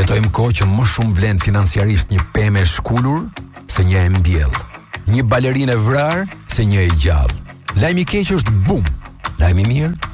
Jetojmë kohë që më shumë vlen financiarisht një pemë e shkullur se një e mbjell. Një balerinë e vrarë se një e gjallë. Lajmi i keq është bum. Lajmi i mirë